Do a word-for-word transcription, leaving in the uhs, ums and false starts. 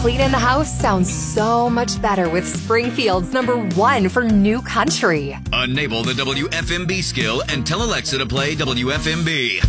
cleaning the house sounds so much better with Springfield's number one for new country. Enable the W F M B skill and tell Alexa to play W F M B.